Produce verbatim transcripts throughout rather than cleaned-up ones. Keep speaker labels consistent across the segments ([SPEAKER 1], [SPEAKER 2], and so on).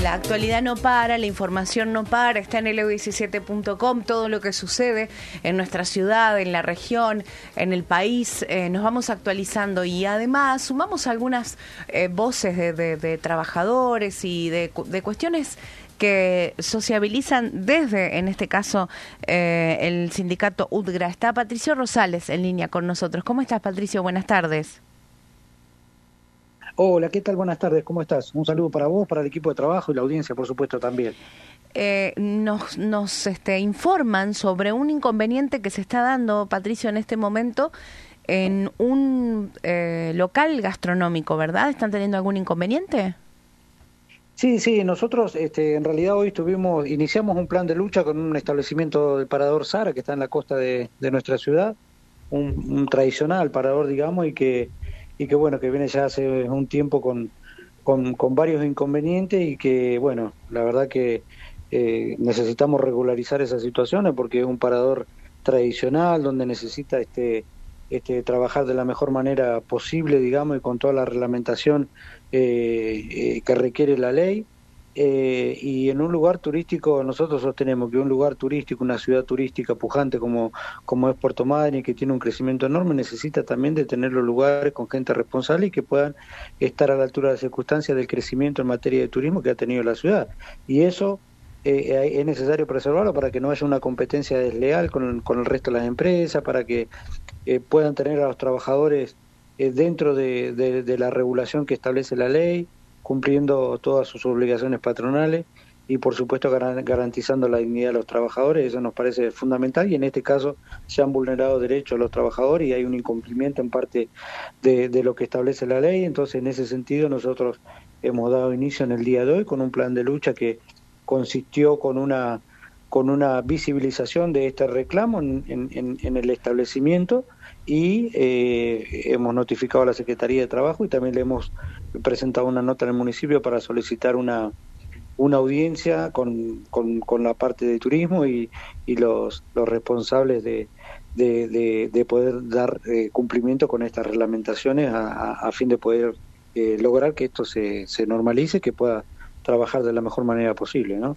[SPEAKER 1] La actualidad no para, la información no para, está en L U diecisiete punto com, todo lo que sucede en nuestra ciudad, en la región, en el país, eh, nos vamos actualizando y además sumamos algunas eh, voces de, de, de trabajadores y de, de cuestiones que sociabilizan desde, en este caso, eh, el sindicato U T G R A. Está Patricio Rosales en línea con nosotros. ¿Cómo estás, Patricio? Buenas tardes.
[SPEAKER 2] Hola, ¿qué tal? Buenas tardes, ¿cómo estás? Un saludo para vos, para el equipo de trabajo y la audiencia, por supuesto, también.
[SPEAKER 1] Eh, nos nos este, informan sobre un inconveniente que se está dando, Patricio, en este momento en un eh, local gastronómico, ¿verdad? ¿Están teniendo algún inconveniente?
[SPEAKER 2] Sí, sí, nosotros este, en realidad hoy tuvimos, iniciamos un plan de lucha con un establecimiento del Parador Zara, que está en la costa de, de nuestra ciudad, un, un tradicional parador, digamos, y que y que bueno, que viene ya hace un tiempo con, con, con varios inconvenientes y que bueno, la verdad que eh, necesitamos regularizar esas situaciones porque es un parador tradicional donde necesita este, este trabajar de la mejor manera posible, digamos, y con toda la reglamentación eh, eh, que requiere la ley. Eh, y en un lugar turístico, nosotros sostenemos que un lugar turístico, una ciudad turística pujante como, como es Puerto Madryn, que tiene un crecimiento enorme, necesita también de tener los lugares con gente responsable y que puedan estar a la altura de las circunstancias del crecimiento en materia de turismo que ha tenido la ciudad. Y eso eh, es necesario preservarlo para que no haya una competencia desleal con, con el resto de las empresas, para que eh, puedan tener a los trabajadores eh, dentro de, de, de la regulación que establece la ley, cumpliendo todas sus obligaciones patronales y por supuesto garantizando la dignidad de los trabajadores. Eso nos parece fundamental y en este caso se han vulnerado derechos a los trabajadores y hay un incumplimiento en parte de, de lo que establece la ley. Entonces, en ese sentido, nosotros hemos dado inicio en el día de hoy con un plan de lucha que consistió con una con una visibilización de este reclamo en, en, en el establecimiento y eh, hemos notificado a la Secretaría de Trabajo y también le hemos presentado una nota en el municipio para solicitar una una audiencia con, con, con la parte de turismo y, y los, los responsables de, de, de, de poder dar eh, cumplimiento con estas reglamentaciones a, a, a fin de poder eh, lograr que esto se, se normalice, que pueda trabajar de la mejor manera posible, ¿no?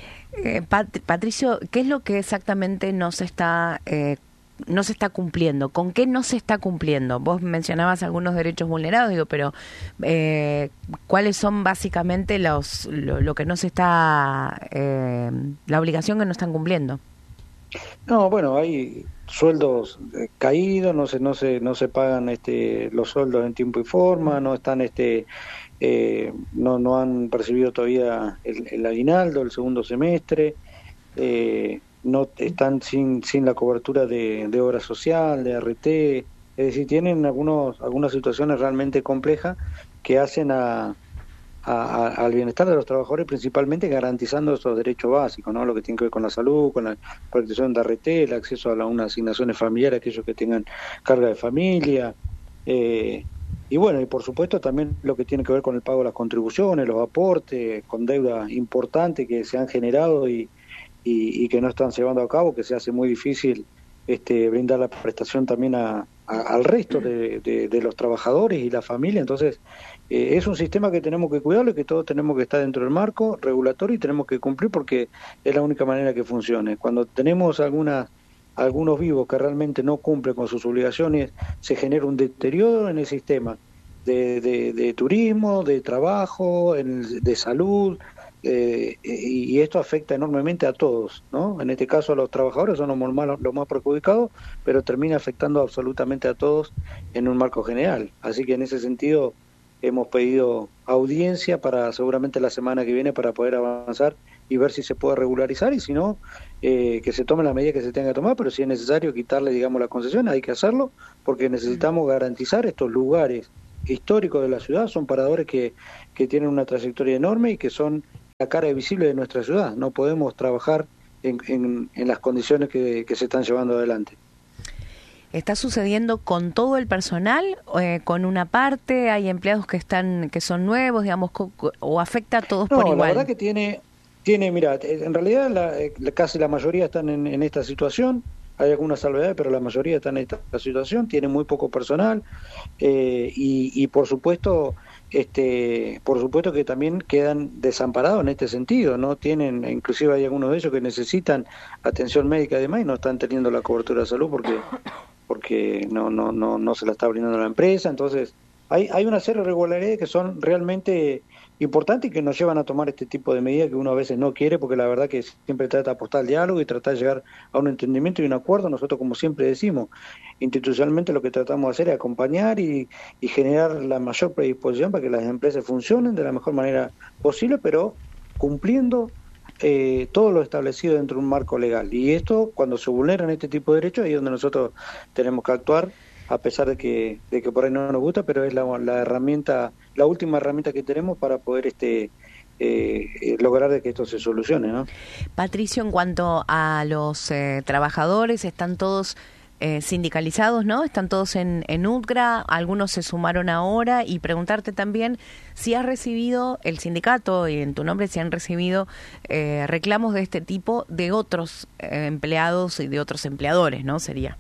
[SPEAKER 1] Eh, Pat- Patricio, ¿qué es lo que exactamente no se está eh, no se está cumpliendo? ¿Con qué no se está cumpliendo? Vos mencionabas algunos derechos vulnerados, digo, pero eh, ¿cuáles son básicamente los lo, lo que no se está, eh, la obligación que no están cumpliendo?
[SPEAKER 2] No, bueno, hay sueldos eh, caídos, no se no se no se pagan este los sueldos en tiempo y forma, no están este eh, no no han percibido todavía el, el aguinaldo el segundo semestre, eh, no están sin sin la cobertura de, de obra social, de R T, es decir, tienen algunos algunas situaciones realmente complejas que hacen a A, a, al bienestar de los trabajadores, principalmente garantizando esos derechos básicos, ¿no? Lo que tiene que ver con la salud, con la protección de R T, el acceso a la, unas asignaciones familiares, aquellos que tengan carga de familia, eh, y bueno, y por supuesto también lo que tiene que ver con el pago de las contribuciones, los aportes, con deuda importante que se han generado y, y, y que no están llevando a cabo, que se hace muy difícil este, brindar la prestación también a, a, al resto de, de, de los trabajadores y la familia. Entonces, eh, es un sistema que tenemos que cuidarlo y que todos tenemos que estar dentro del marco regulatorio y tenemos que cumplir porque es la única manera que funcione. Cuando tenemos algunas algunos vivos que realmente no cumplen con sus obligaciones, se genera un deterioro en el sistema de, de, de turismo, de trabajo, en, de salud, eh, y esto afecta enormemente a todos, ¿no? En este caso a los trabajadores son los más, los más perjudicados, pero termina afectando absolutamente a todos en un marco general. Así que en ese sentido hemos pedido audiencia para seguramente la semana que viene para poder avanzar y ver si se puede regularizar y si no, eh, que se tomen las medidas que se tengan que tomar, pero si es necesario quitarle, digamos, la concesión, hay que hacerlo porque necesitamos garantizar estos lugares históricos de la ciudad, son paradores que, que tienen una trayectoria enorme y que son la cara visible de nuestra ciudad. No podemos trabajar en, en, en las condiciones que, que se están llevando adelante.
[SPEAKER 1] ¿Está sucediendo con todo el personal, eh, con una parte? ¿Hay empleados que están que son nuevos, digamos, o afecta a todos
[SPEAKER 2] no,
[SPEAKER 1] por igual?
[SPEAKER 2] No, la verdad que tiene, tiene mira, en realidad la, casi la mayoría están en, en esta situación. Hay algunas salvedades, pero la mayoría están en esta situación, tiene muy poco personal eh, y, y por supuesto este, por supuesto que también quedan desamparados en este sentido, no tienen, inclusive hay algunos de ellos que necesitan atención médica y demás y no están teniendo la cobertura de salud porque porque no no no no se la está brindando la empresa. Entonces hay hay una serie de irregularidades que son realmente importantes y que nos llevan a tomar este tipo de medidas que uno a veces no quiere, porque la verdad que siempre trata de apostar al diálogo y tratar de llegar a un entendimiento y un acuerdo. Nosotros, como siempre decimos, institucionalmente lo que tratamos de hacer es acompañar y, y generar la mayor predisposición para que las empresas funcionen de la mejor manera posible, pero cumpliendo eh, todo lo establecido dentro de un marco legal. Y esto, cuando se vulneran este tipo de derechos, ahí es donde nosotros tenemos que actuar, a pesar de que, de que por ahí no nos gusta, pero es la, la herramienta, la última herramienta que tenemos para poder este eh, lograr de que esto se solucione, ¿no?
[SPEAKER 1] Patricio, en cuanto a los eh, trabajadores, están todos eh, sindicalizados, ¿no? Están todos en, en U T G R A, algunos se sumaron ahora, y preguntarte también si has recibido, el sindicato y en tu nombre, si han recibido eh, reclamos de este tipo de otros eh, empleados y de otros empleadores, ¿no? Sería.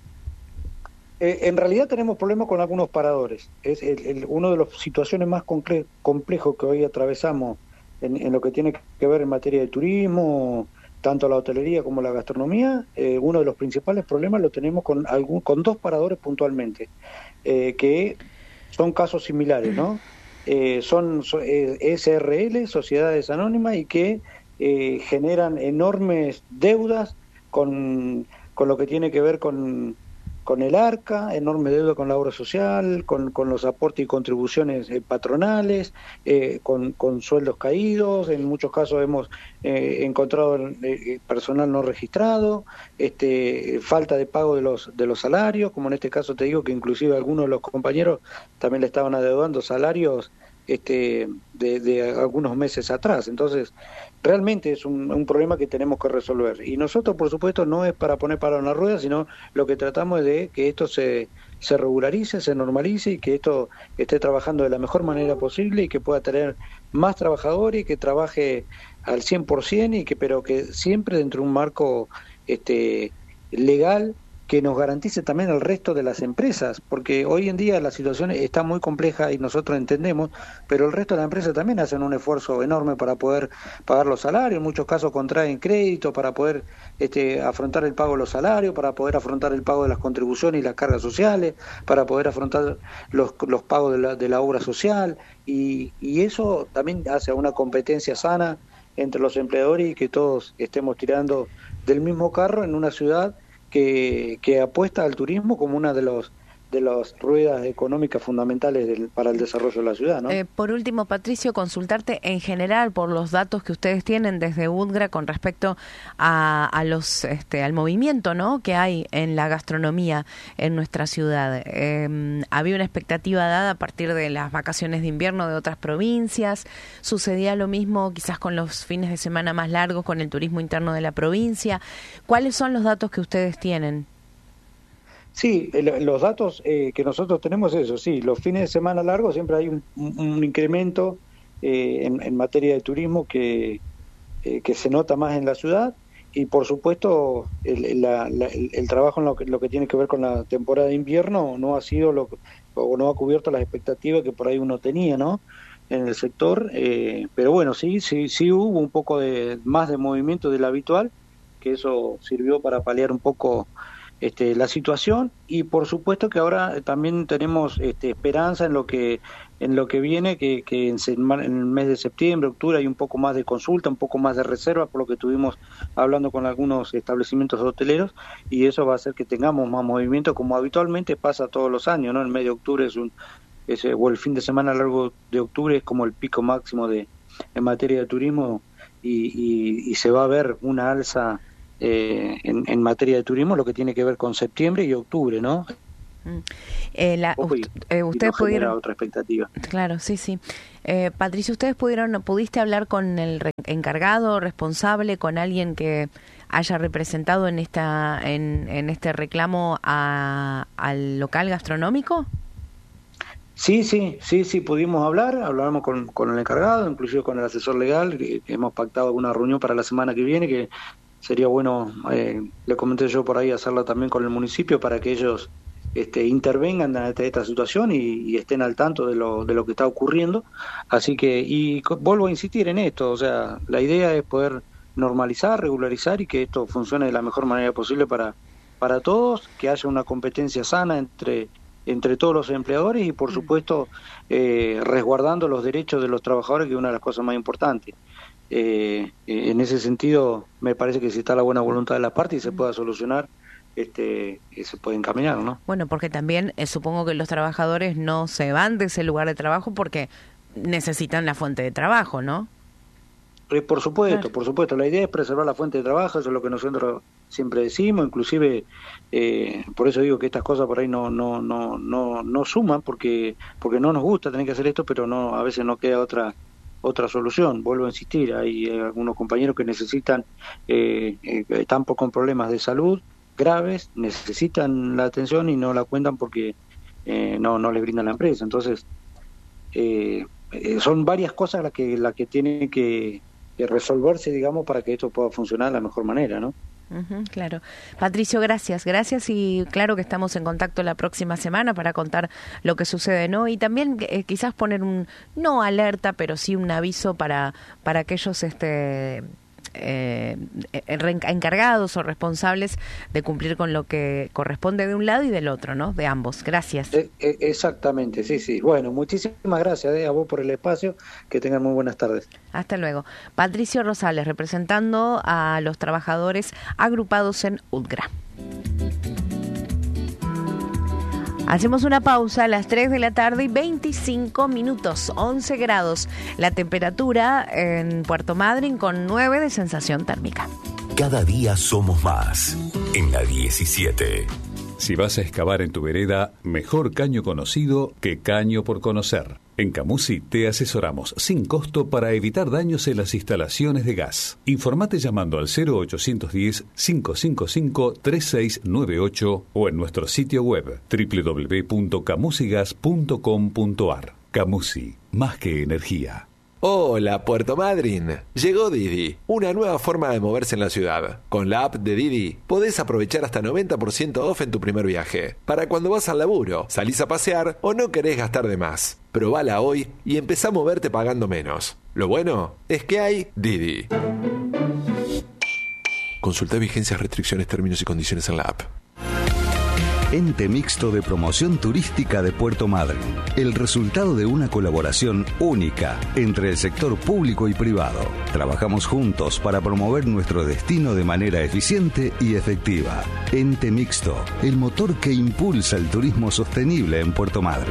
[SPEAKER 2] Eh, en realidad tenemos problemas con algunos paradores. Es el, el, uno de las situaciones más comple complejos que hoy atravesamos en, en lo que tiene que ver en materia de turismo, tanto la hotelería como la gastronomía. Eh, uno de los principales problemas lo tenemos con, algún, con dos paradores puntualmente, eh, que son casos similares, ¿no? Eh, son so, eh, S R L, Sociedades Anónimas, y que eh, generan enormes deudas con, con lo que tiene que ver con... con el ARCA, enorme deuda con la obra social, con, con los aportes y contribuciones eh, patronales, eh, con, con sueldos caídos, en muchos casos hemos eh, encontrado eh, personal no registrado, este, falta de pago de los, de los salarios, como en este caso te digo que inclusive algunos de los compañeros también le estaban adeudando salarios este, de, de algunos meses atrás. Entonces, realmente es un, un problema que tenemos que resolver. Y nosotros, por supuesto, no es para poner para una rueda, sino lo que tratamos es de que esto se, se regularice, se normalice y que esto esté trabajando de la mejor manera posible y que pueda tener más trabajadores y que trabaje al cien por ciento, y que, pero que siempre dentro de un marco este, legal que nos garantice también el resto de las empresas, porque hoy en día la situación está muy compleja y nosotros entendemos, pero el resto de las empresas también hacen un esfuerzo enorme para poder pagar los salarios, en muchos casos contraen crédito para poder este, afrontar el pago de los salarios, para poder afrontar el pago de las contribuciones y las cargas sociales, para poder afrontar los, los pagos de la, de la obra social, y, y eso también hace una competencia sana entre los empleadores y que todos estemos tirando del mismo carro en una ciudad que, que apuesta al turismo como una de los de las ruedas económicas fundamentales del, para el desarrollo de la ciudad, ¿no?
[SPEAKER 1] Eh, por último, Patricio, consultarte en general por los datos que ustedes tienen desde U T G R A con respecto a, a los este, al movimiento, ¿no?, que hay en la gastronomía en nuestra ciudad. Eh, había una expectativa dada a partir de las vacaciones de invierno de otras provincias. Sucedía lo mismo quizás con los fines de semana más largos, con el turismo interno de la provincia. ¿Cuáles son los datos que ustedes tienen?
[SPEAKER 2] Sí, el, los datos eh, que nosotros tenemos es eso, sí, los fines de semana largos siempre hay un, un, un incremento eh, en, en materia de turismo que, eh, que se nota más en la ciudad, y por supuesto el, la, la, el, el trabajo en lo que, lo que tiene que ver con la temporada de invierno no ha sido lo o no ha cubierto las expectativas que por ahí uno tenía, ¿no?, en el sector, eh, pero bueno, sí, sí, sí hubo un poco de más de movimiento del habitual, que eso sirvió para paliar un poco Este, la situación, y por supuesto que ahora también tenemos este, esperanza en lo que en lo que viene, que, que en, en el mes de septiembre, octubre hay un poco más de consulta, un poco más de reserva, por lo que estuvimos hablando con algunos establecimientos hoteleros, y eso va a hacer que tengamos más movimiento, como habitualmente pasa todos los años, ¿no? El mes de octubre es un es, o el fin de semana largo de octubre es como el pico máximo de en materia de turismo, y, y, y se va a ver una alza Eh, en, en materia de turismo, lo que tiene que ver con septiembre y octubre, ¿no?
[SPEAKER 1] Eh, la,
[SPEAKER 2] y,
[SPEAKER 1] eh, ustedes
[SPEAKER 2] y no
[SPEAKER 1] pudieron
[SPEAKER 2] otra expectativa.
[SPEAKER 1] Claro, sí, sí. Eh, Patricio, ustedes pudieron, pudiste hablar con el re encargado, responsable, con alguien que haya representado en esta, en, en este reclamo a, al local gastronómico.
[SPEAKER 2] Sí, sí, sí, sí, pudimos hablar, hablamos con, con el encargado, inclusive con el asesor legal, que, que hemos pactado una reunión para la semana que viene, que sería bueno, eh, le comenté yo por ahí, hacerla también con el municipio para que ellos este, intervengan ante esta situación y, y estén al tanto de lo, de lo que está ocurriendo. Así que, y co- vuelvo a insistir en esto, o sea, la idea es poder normalizar, regularizar y que esto funcione de la mejor manera posible para, para todos, que haya una competencia sana entre, entre todos los empleadores y, por supuesto, eh, resguardando los derechos de los trabajadores, que es una de las cosas más importantes. Eh, eh, en ese sentido, me parece que si está la buena voluntad de las partes y se pueda solucionar, este, eh, se puede encaminar, ¿no?
[SPEAKER 1] Bueno, porque también eh, supongo que los trabajadores no se van de ese lugar de trabajo porque necesitan la fuente de trabajo, ¿no?
[SPEAKER 2] Eh, por supuesto,
[SPEAKER 1] Claro.
[SPEAKER 2] por supuesto, la idea es preservar la fuente de trabajo, eso es lo que nosotros siempre decimos, inclusive eh, por eso digo que estas cosas por ahí no no no no no suman, porque porque no nos gusta tener que hacer esto, pero no, a veces no queda otra otra solución. Vuelvo a insistir, hay eh, algunos compañeros que necesitan, eh, eh, están por- con problemas de salud graves, necesitan la atención y no la cuentan porque eh, no no les brinda la empresa. Entonces, eh, eh, son varias cosas las que las que tienen que, que resolverse, digamos, para que esto pueda funcionar de la mejor manera, ¿no?
[SPEAKER 1] Ujú, claro. Patricio, gracias, gracias y claro que estamos en contacto la próxima semana para contar lo que sucede, ¿no? Y también eh, quizás poner un, no alerta, pero sí un aviso para, para aquellos este, eh, eh, encargados o responsables de cumplir con lo que corresponde de un lado y del otro, ¿no? De ambos. Gracias.
[SPEAKER 2] Eh, eh, exactamente, sí, sí. Bueno, muchísimas gracias eh, a vos por el espacio, que tengan muy buenas tardes.
[SPEAKER 1] Hasta luego. Patricio Rosales, representando a los trabajadores agrupados en U T G R A. Hacemos una pausa a las tres de la tarde y veinticinco minutos, once grados. La temperatura en Puerto Madryn con nueve de sensación térmica.
[SPEAKER 3] Cada día somos más. En la diecisiete.
[SPEAKER 4] Si vas a excavar en tu vereda, mejor caño conocido que caño por conocer. En Camusi te asesoramos sin costo para evitar daños en las instalaciones de gas. Informate llamando al cero ochocientos diez, cinco cinco cinco, tres seis nueve ocho o en nuestro sitio web doble u doble u doble u punto camusigas punto com punto a r. Camusi, más que energía.
[SPEAKER 5] Hola, Puerto Madryn. Llegó Didi, una nueva forma de moverse en la ciudad. Con la app de Didi podés aprovechar hasta noventa por ciento off en tu primer viaje. Para cuando vas al laburo, salís a pasear o no querés gastar de más. Probala hoy y empezá a moverte pagando menos. Lo bueno es que hay Didi. Consulta vigencias, restricciones, términos y condiciones en la app.
[SPEAKER 6] Ente Mixto de Promoción Turística de Puerto Madryn. El resultado de una colaboración única entre el sector público y privado. Trabajamos juntos para promover nuestro destino de manera eficiente y efectiva. Ente Mixto, el motor que impulsa el turismo sostenible en Puerto Madryn.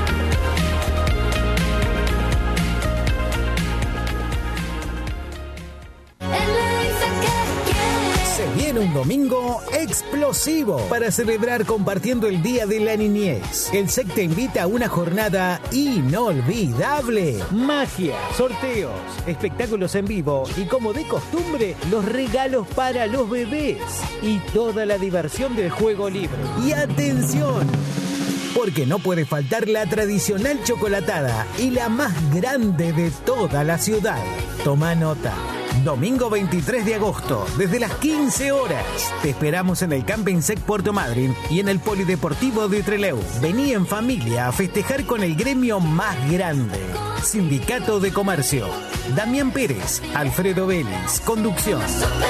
[SPEAKER 7] Viene un domingo explosivo para celebrar compartiendo el Día de la Niñez. El S E C te invita a una jornada inolvidable. Magia, sorteos, espectáculos en vivo y, como de costumbre, los regalos para los bebés y toda la diversión del juego libre. Y atención, porque no puede faltar la tradicional chocolatada y la más grande de toda la ciudad. Toma nota. Domingo veintitrés de agosto, desde las quince horas. Te esperamos en el Camping S E C Puerto Madryn y en el Polideportivo de Trelew. Vení en familia a festejar con el gremio más grande. Sindicato de Comercio. Damián Pérez, Alfredo Vélez, conducción.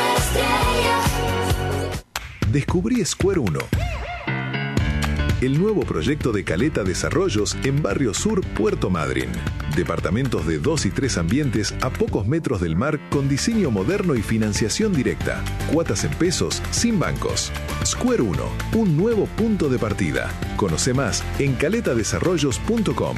[SPEAKER 8] Descubrí Square uno. El nuevo proyecto de Caleta Desarrollos en Barrio Sur, Puerto Madryn. Departamentos de dos y tres ambientes a pocos metros del mar con diseño moderno y financiación directa. Cuotas en pesos, sin bancos. Square uno, un nuevo punto de partida. Conoce más en caleta desarrollos punto com.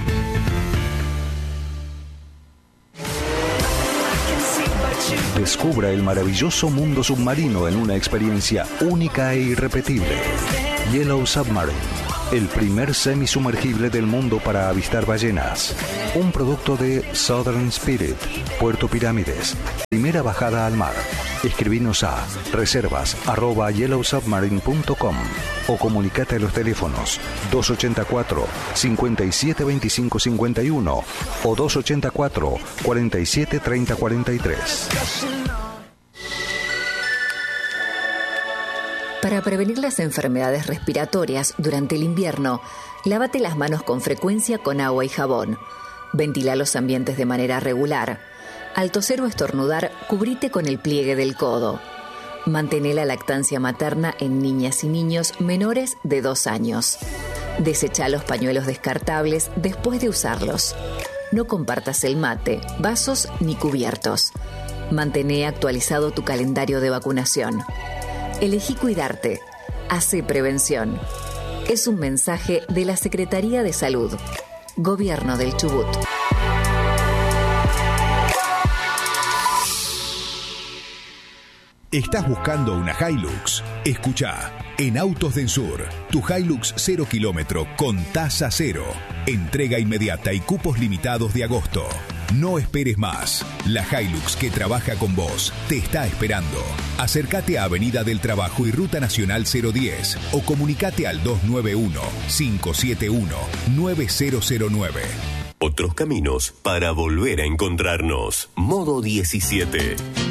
[SPEAKER 6] Descubra el maravilloso mundo submarino en una experiencia única e irrepetible. Yellow Submarine, el primer semisumergible del mundo para avistar ballenas. Un producto de Southern Spirit, Puerto Pirámides. Primera bajada al mar. Escribinos a reservas arroba yellow submarine punto com o comunicate a los teléfonos dos ochenta y cuatro, cincuenta y siete veinticinco cincuenta y uno o dos ochenta y cuatro, cuarenta y siete treinta cuarenta y tres.
[SPEAKER 9] Para prevenir las enfermedades respiratorias durante el invierno, lávate las manos con frecuencia con agua y jabón. Ventila los ambientes de manera regular. Al toser o estornudar, cubrite con el pliegue del codo. Mantén la lactancia materna en niñas y niños menores de dos años. Desecha los pañuelos descartables después de usarlos. No compartas el mate, vasos ni cubiertos. Mantén actualizado tu calendario de vacunación. Elegí cuidarte. Hace prevención. Es un mensaje de la Secretaría de Salud. Gobierno del Chubut.
[SPEAKER 10] ¿Estás buscando una Hilux? Escuchá, en Autos del Sur, tu Hilux cero kilómetro con tasa cero. Entrega inmediata y cupos limitados de agosto. No esperes más. La Hilux que trabaja con vos te está esperando. Acércate a Avenida del Trabajo y Ruta Nacional cero diez o comunicate al dos nueve uno, cinco siete uno, nueve cero cero nueve.
[SPEAKER 3] Otros caminos para volver a encontrarnos. Modo diecisiete.